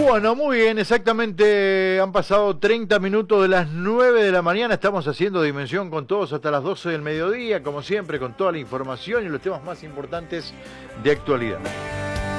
Bueno, muy bien, exactamente han pasado 30 minutos de las 9 de la mañana, estamos haciendo Dimensión con todos hasta las 12 del mediodía, como siempre, con toda la información y los temas más importantes de actualidad.